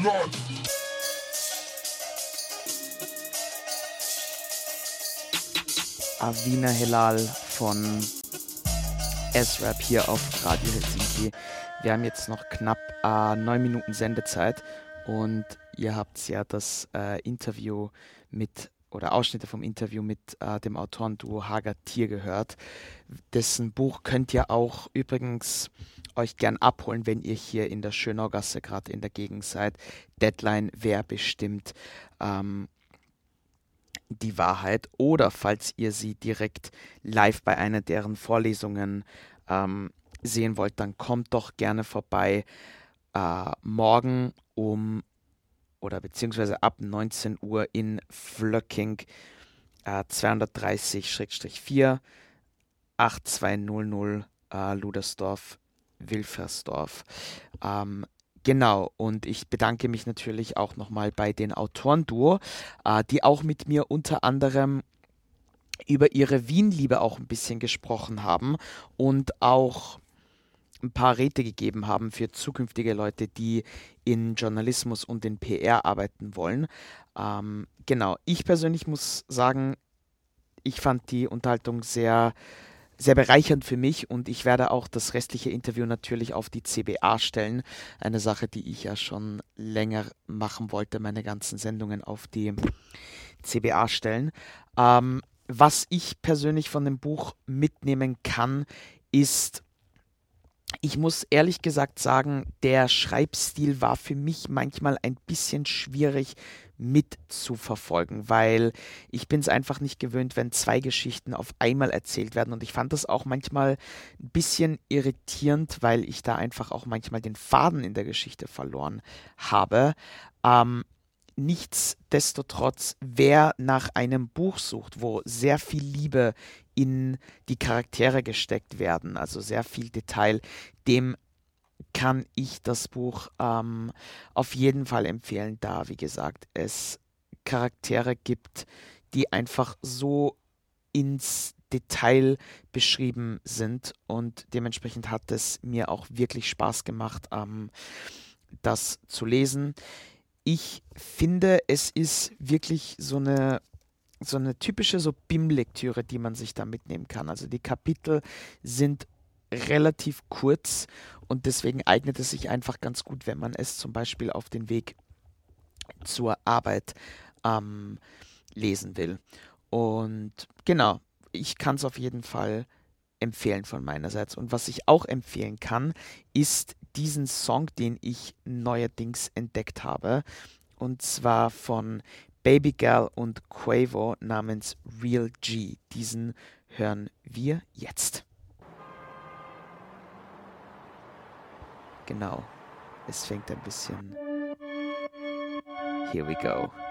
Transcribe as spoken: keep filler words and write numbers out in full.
Avina Helal von S-Rap hier auf Radio Helsinki. Wir haben jetzt noch knapp äh, neun Minuten Sendezeit und ihr habt ja das äh, Interview mit oder Ausschnitte vom Interview mit äh, dem Autorenduo Hager Tier gehört. Dessen Buch könnt ihr auch übrigens euch gern abholen, wenn ihr hier in der Schönaugasse gerade in der Gegend seid. Deadline, wer bestimmt ähm, die Wahrheit, oder falls ihr sie direkt live bei einer deren Vorlesungen ähm, sehen wollt, dann kommt doch gerne vorbei äh, morgen um oder beziehungsweise ab neunzehn Uhr in Flöcking äh, zweihundertdreißig vier acht zwei null null äh, Ludersdorf, Wilfersdorf. Ähm, Genau, und ich bedanke mich natürlich auch nochmal bei den Autorenduo, äh, die auch mit mir unter anderem über ihre Wien-Liebe auch ein bisschen gesprochen haben und auch ein paar Räte gegeben haben für zukünftige Leute, die in Journalismus und in P R arbeiten wollen. Ähm, genau, ich persönlich muss sagen, ich fand die Unterhaltung sehr sehr bereichernd für mich und ich werde auch das restliche Interview natürlich auf die C B A stellen. Eine Sache, die ich ja schon länger machen wollte, meine ganzen Sendungen auf die C B A stellen. Ähm, was ich persönlich von dem Buch mitnehmen kann, ist, ich muss ehrlich gesagt sagen, der Schreibstil war für mich manchmal ein bisschen schwierig mitzuverfolgen, weil ich bin es einfach nicht gewöhnt, wenn zwei Geschichten auf einmal erzählt werden, und ich fand das auch manchmal ein bisschen irritierend, weil ich da einfach auch manchmal den Faden in der Geschichte verloren habe. Ähm, Nichtsdestotrotz, wer nach einem Buch sucht, wo sehr viel Liebe in die Charaktere gesteckt werden, also sehr viel Detail, dem kann ich das Buch ähm, auf jeden Fall empfehlen, da, wie gesagt, es Charaktere gibt, die einfach so ins Detail beschrieben sind, und dementsprechend hat es mir auch wirklich Spaß gemacht, ähm, das zu lesen. Ich finde, es ist wirklich so eine so eine typische so B I M-Lektüre, die man sich da mitnehmen kann. Also die Kapitel sind relativ kurz und deswegen eignet es sich einfach ganz gut, wenn man es zum Beispiel auf den Weg zur Arbeit ähm, lesen will. Und genau, ich kann es auf jeden Fall empfehlen von meinerseits. Und was ich auch empfehlen kann, ist diesen Song, den ich neuerdings entdeckt habe. Und zwar von Baby Girl und Quavo namens Real G. Diesen hören wir jetzt. Genau, es fängt ein bisschen. Here we go.